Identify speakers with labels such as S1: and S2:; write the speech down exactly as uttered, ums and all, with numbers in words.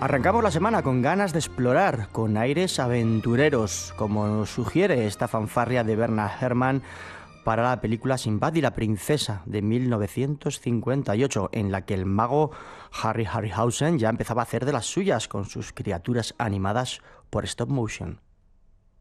S1: Arrancamos la semana con ganas de explorar, con aires aventureros, como nos sugiere esta fanfarria de Bernard Herrmann para la película Sinbad y la princesa de mil novecientos cincuenta y ocho, en la que el mago Harry Harryhausen ya empezaba a hacer de las suyas con sus criaturas animadas por stop motion.